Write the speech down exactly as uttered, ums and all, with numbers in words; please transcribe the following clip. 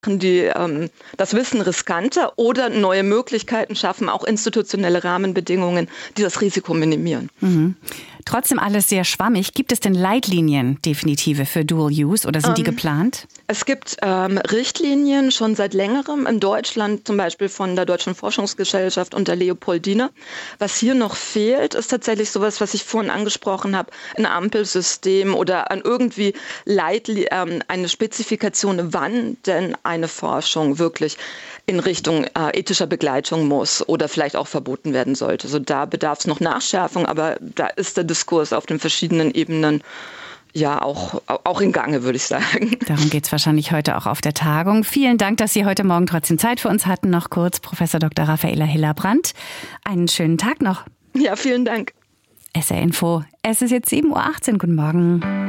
die ähm, das Wissen riskanter oder neue Möglichkeiten schaffen, auch institutionelle Rahmenbedingungen, die das Risiko minimieren. Mhm. Trotzdem alles sehr schwammig. Gibt es denn Leitlinien definitive für Dual Use oder sind ähm, die geplant? Es gibt ähm, Richtlinien schon seit längerem in Deutschland, zum Beispiel von der Deutschen Forschungsgesellschaft und der Leopoldina. Was hier noch fehlt, ist tatsächlich sowas, was ich vorhin angesprochen habe, ein Ampelsystem oder ein irgendwie Leitli- ähm, eine Spezifikation, wann denn eine Forschung wirklich in Richtung äh, ethischer Begleitung muss oder vielleicht auch verboten werden sollte. Also da bedarf es noch Nachschärfung, aber da ist der Diskurs auf den verschiedenen Ebenen ja auch, auch in Gange, würde ich sagen. Darum geht es wahrscheinlich heute auch auf der Tagung. Vielen Dank, dass Sie heute Morgen trotzdem Zeit für uns hatten. Noch kurz, Professor Doktor Raffaela Hillebrand. Einen schönen Tag noch. Ja, vielen Dank. S R Info. Es ist jetzt sieben Uhr achtzehn. Guten Morgen.